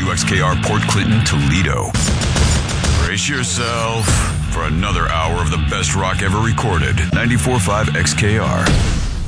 WXKR Port Clinton, Toledo. Brace yourself for another hour of the best rock ever recorded. 94.5 XKR.